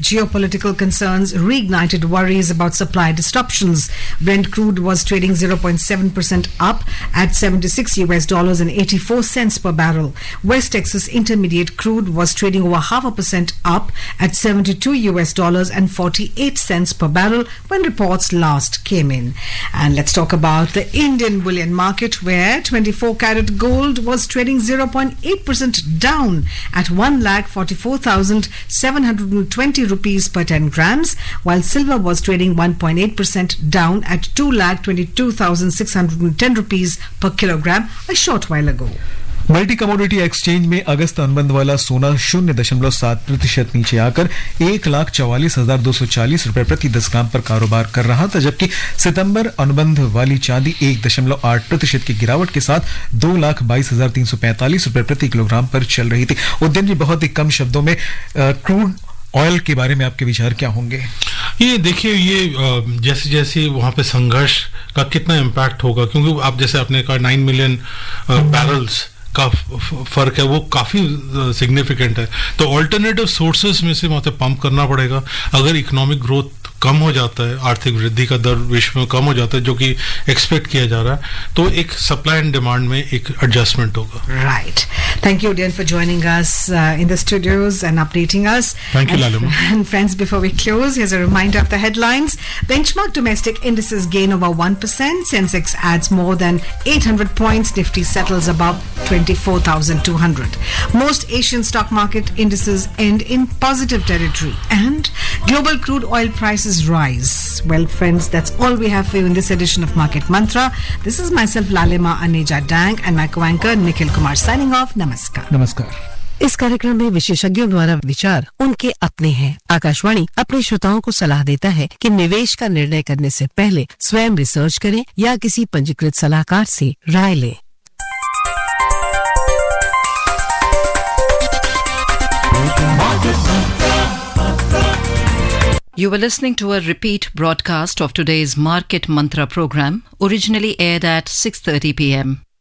geopolitical concerns reignited worries about supply disruptions. Brent crude was trading 0.7% up at $76 and 84 cents per barrel. West Texas Intermediate crude was trading over 0.5% up at $72 and 48 cents per barrel when reports last came in. And let's talk about the Indian bullion market, where 24 karat gold was trading 0.8% down at 1,44,720 rupees per 10 grams, while silver was trading 1.8% down at 2,22,610 rupees per kilogram a short while ago. Multi commodity exchange में अगस्त अनुबंध वाला सोना 0.7% नीचे आकर 1,44,240 रुपए प्रति 10 ग्राम पर कारोबार कर रहा था, जबकि सितंबर अनुबंध वाली चांदी 1.8% की गिरावट के साथ 2,22,345 रुपए प्रति किलोग्राम पर चल रही थी। उद्यम जी, बहुत ही कम शब्दों में क्रूड ऑयल के बारे में आपके विचार क्या होंगे? ये देखिए, ये जैसे जैसे वहां पे संघर्ष का कितना इम्पैक्ट होगा, क्योंकि आप जैसे आपने कहा 9 मिलियन बैरल्स का फर्क है, वो काफी सिग्निफिकेंट है। तो ऑल्टरनेटिव सोर्सेस में से वहां पे पंप करना पड़ेगा। अगर इकोनॉमिक ग्रोथ कम हो जाता है, आर्थिक वृद्धि का दर विश्व में कम हो जाता है, जो कि एक्सपेक्ट किया जा रहा है, तो एक सप्लाई एंड डिमांड में एक एडजस्टमेंट होगा। Right, thank you Udayan for joining us in the studios and updating us. Thank you, Lalima. And friends, before we close, here's a reminder of the headlines. Benchmark domestic indices gain over 1%. Sensex adds more than 800 points. Nifty settles above 24,200. Most Asian stock market indices end in positive territory. And global crude oil prices rise. Well, friends, that's all we have for you in this edition of Market Mantra. This is myself, Lalima Aneja Dang, and my co-anchor Nikhil Kumar signing off. Namaskar. नमस्कार। इस कार्यक्रम में विशेषज्ञों द्वारा विचार उनके अपने हैं। आकाशवाणी अपने श्रोताओं को सलाह देता है कि निवेश का निर्णय करने से पहले स्वयं रिसर्च करें या किसी पंजीकृत सलाहकार से राय लें। You were listening to a repeat broadcast of today's Market Mantra program, originally aired at 6:30 p.m.